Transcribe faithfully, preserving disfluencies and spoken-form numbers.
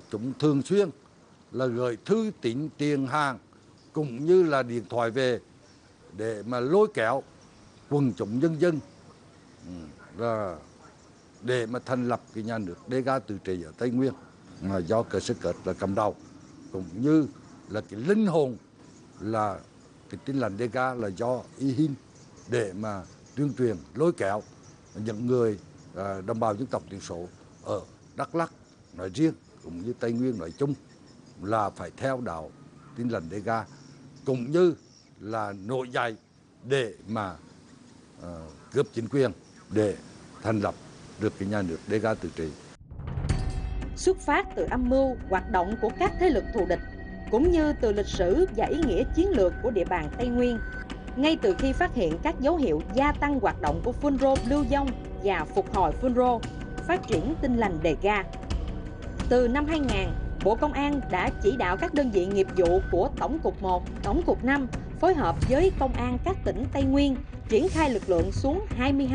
chúng thường xuyên là gửi thư tín tiền hàng cũng như là điện thoại về để mà lôi kéo quần chúng nhân dân và để mà thành lập cái nhà nước Dega tự trị ở Tây Nguyên, mà do cơ sở kết là cầm đầu, cũng như là cái linh hồn là cái Tin lành Dega là do Y Hin để mà tuyên truyền lôi kéo những người à, đồng bào dân tộc thiểu số ở Đắk Lắk nói riêng cũng như Tây Nguyên nói chung là phải theo đạo Tin lành Dega, cũng như là nổi dậy để mà uh, cướp chính quyền để thành lập được cái nhà nước Dega tự trị. Xuất phát từ âm mưu hoạt động của các thế lực thù địch cũng như từ lịch sử và ý nghĩa chiến lược của địa bàn Tây Nguyên, ngay từ khi phát hiện các dấu hiệu gia tăng hoạt động của phun rô lưu vong và phục hồi phun rô, phát triển Tin lành Dega, từ năm hai nghìn, Bộ Công an đã chỉ đạo các đơn vị nghiệp vụ của Tổng cục một, Tổng cục năm phối hợp với công an các tỉnh Tây Nguyên triển khai lực lượng xuống hai mươi hai